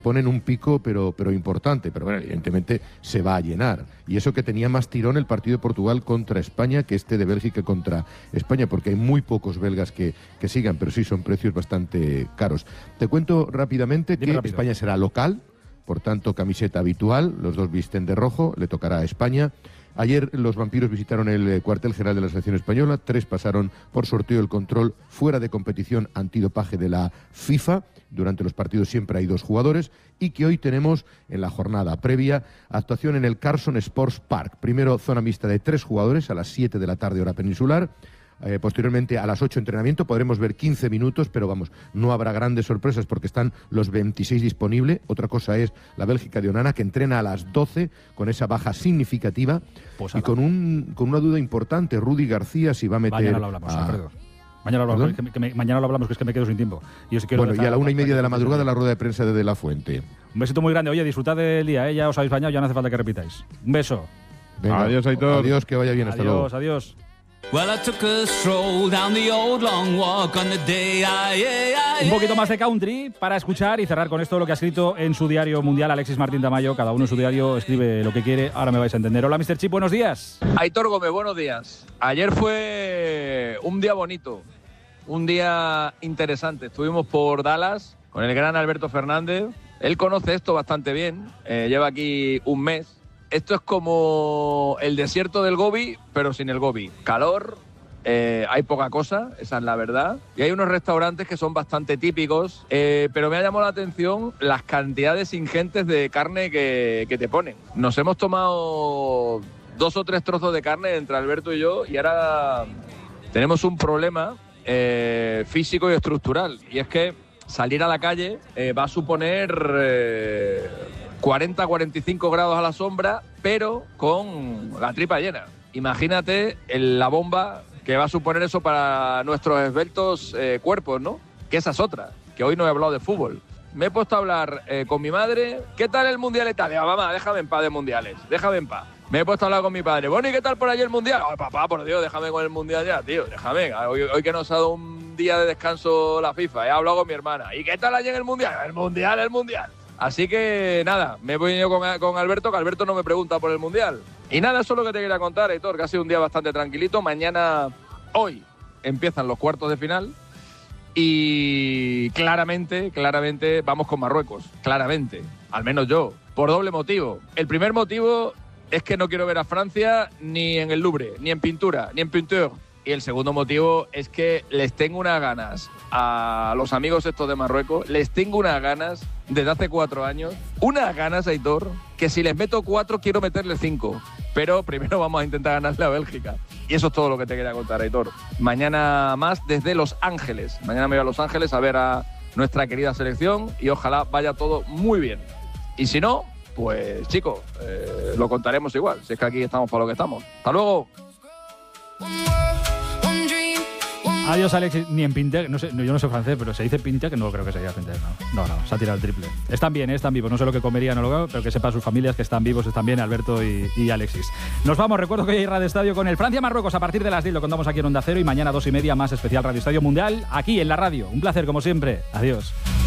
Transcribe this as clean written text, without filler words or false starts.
ponen un pico pero importante, pero bueno, evidentemente se va a llenar. Y eso que tenía más tirón el partido de Portugal contra España que este de Bélgica contra España, porque hay muy pocos belgas que sigan, pero sí son precios bastante caros. Te cuento rápidamente que España será local, por tanto camiseta habitual, los dos visten de rojo, le tocará a España. Ayer los vampiros visitaron el cuartel general de la selección española, 3 pasaron por sorteo el control fuera de competición antidopaje de la FIFA. Durante los partidos siempre hay 2 jugadores y que hoy tenemos en la jornada previa actuación en el Carson Sports Park. Primero zona mixta de 3 jugadores a las 7 de la tarde hora peninsular. Posteriormente a las 8 entrenamiento, podremos ver 15 minutos, pero vamos, no habrá grandes sorpresas porque están los 26 disponibles. Otra cosa es la Bélgica de Onana, que entrena a las 12 con esa baja significativa y con una duda importante, Rudy García si va a meter... Mañana lo hablamos, Alfredo. Mañana lo hablamos, mañana lo hablamos, que es que me quedo sin tiempo. Y y a la 1:30 de la madrugada la rueda de prensa de la Fuente. Un besito muy grande. Oye, disfrutad del día, ya os habéis bañado, ya no hace falta que repitáis. Un beso. Venga, adiós, Aitor. Adiós, que vaya bien, hasta luego. Adiós. Un poquito más de country para escuchar y cerrar con esto lo que ha escrito en su diario mundial Alexis Martín Tamayo. Cada uno en su diario escribe lo que quiere. Ahora me vais a entender. Hola, Mr. Chip, buenos días. Aitor Gómez, buenos días. Ayer fue un día bonito, un día interesante. Estuvimos por Dallas con el gran Alberto Fernández. Él conoce esto bastante bien. Lleva aquí un mes. Esto es como el desierto del Gobi, pero sin el Gobi. Calor, hay poca cosa, esa es la verdad. Y hay unos restaurantes que son bastante típicos, pero me ha llamado la atención las cantidades ingentes de carne que te ponen. Nos hemos tomado 2 o 3 trozos de carne entre Alberto y yo y ahora tenemos un problema físico y estructural. Y es que salir a la calle va a suponer... 40-45 grados a la sombra, pero con la tripa llena. Imagínate la bomba que va a suponer eso para nuestros esbeltos cuerpos, ¿no? Que esa es otra, que hoy no he hablado de fútbol. Me he puesto a hablar con mi madre. ¿Qué tal el Mundial Italia? Mamá, déjame en paz de mundiales, déjame en paz. Me he puesto a hablar con mi padre. Bueno, ¿y qué tal por allí el Mundial? Ay, papá, por Dios, déjame con el Mundial ya, tío, déjame. Hoy que nos ha dado un día de descanso la FIFA, he hablado con mi hermana. ¿Y qué tal allí en el Mundial? El Mundial. Así que nada, me he venido con Alberto, que Alberto no me pregunta por el Mundial. Y nada, eso es lo que te quería contar, Aitor, que ha sido un día bastante tranquilito. Hoy empiezan los cuartos de final y claramente vamos con Marruecos, claramente, al menos yo, por doble motivo. El primer motivo es que no quiero ver a Francia ni en el Louvre, ni en pintura, ni en Pinteur. Y el segundo motivo es que les tengo unas ganas a los amigos estos de Marruecos, les tengo unas ganas desde hace 4 años, unas ganas, Aitor, que si les meto 4 quiero meterles 5. Pero primero vamos a intentar ganarle a Bélgica. Y eso es todo lo que te quería contar, Aitor. Mañana más desde Los Ángeles. Mañana me voy a Los Ángeles a ver a nuestra querida selección y ojalá vaya todo muy bien. Y si no, pues chicos, lo contaremos igual, si es que aquí estamos para lo que estamos. ¡Hasta luego! Adiós, Alex. Ni en Pinter, no sé, yo no sé francés, pero se dice Pinter, que no creo que se diga Pinter, no, se ha tirado el triple. Están bien, están vivos, no sé lo que comerían o lo que, pero que sepan sus familias que están vivos, están bien Alberto y Alexis. Nos vamos, recuerdo que hoy hay Radio Estadio con el Francia-Marruecos a partir de las 10, lo contamos aquí en Onda Cero y mañana 2:30 más especial Radio Estadio Mundial, aquí en la radio. Un placer como siempre, adiós.